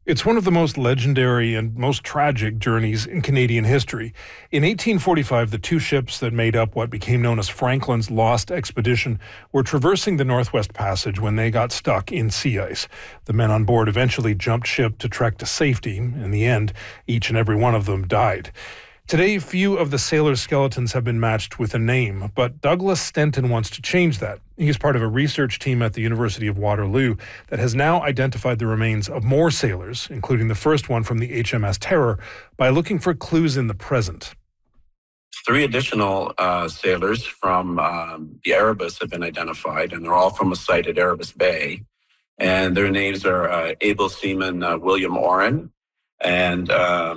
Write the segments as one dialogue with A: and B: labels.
A: It's one of the most legendary and most tragic journeys in Canadian history. In 1845, the two ships that made up what became known as Franklin's Lost Expedition were traversing the Northwest Passage when they got stuck in sea ice. The men on board eventually jumped ship to trek to safety. In the end, each and every one of them died. Today, few of the sailors' skeletons have been matched with a name, but Douglas Stenton wants to change that. He is part of a research team at the University of Waterloo that has now identified the remains of more sailors, including the first one from the HMS Terror, by looking for clues in the present.
B: 3 additional sailors from the Erebus have been identified, and they're all from a site at Erebus Bay. And their names are able seaman William Oren, and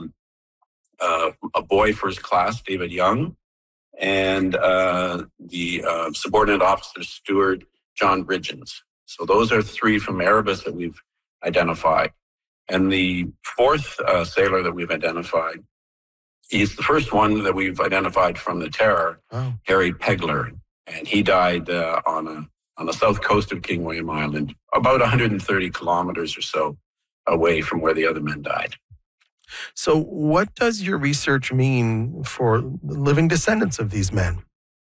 B: a boy first class, David Young, and the subordinate officer steward, John Bridgens. So those are 3 from Erebus that we've identified. And the 4th sailor that we've identified, he's the first one that we've identified from the Terror, Harry Pegler. And he died on the south coast of King William Island, about 130 kilometers or so away from where the other men died.
C: So what does your research mean for the living descendants of these men?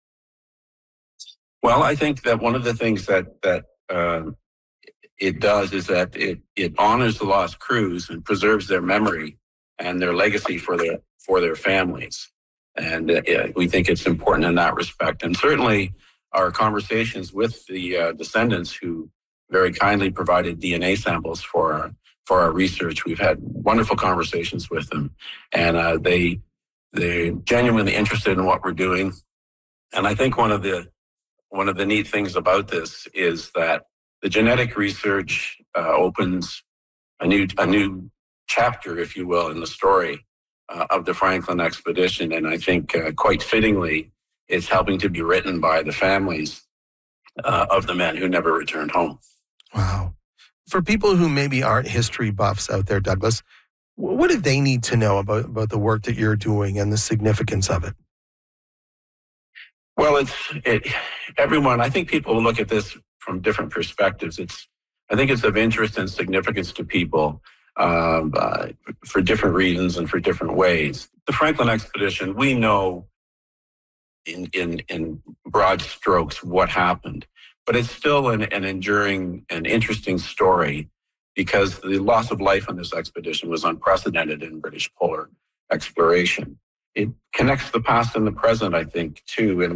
B: Well, I think that one of the things that it does is that it honors the lost crews and preserves their memory and their legacy for their families. And we think it's important in that respect. And certainly our conversations with the descendants who very kindly provided DNA samples for our research. We've had wonderful conversations with them, and they're genuinely interested in what we're doing. And I think one of the neat things about this is that the genetic research opens a new chapter, if you will, in the story of the Franklin expedition. And I think quite fittingly, it's helping to be written by the families of the men who never returned home.
C: Wow. For people who maybe aren't history buffs out there, Douglas, what do they need to know about the work that you're doing and the significance of it?
B: Well, everyone, I think people look at this from different perspectives. I think it's of interest and significance to people for different reasons and for different ways. The Franklin expedition, we know in broad strokes what happened. But it's still an enduring and interesting story because the loss of life on this expedition was unprecedented in British polar exploration. It connects the past and the present, I think, too, in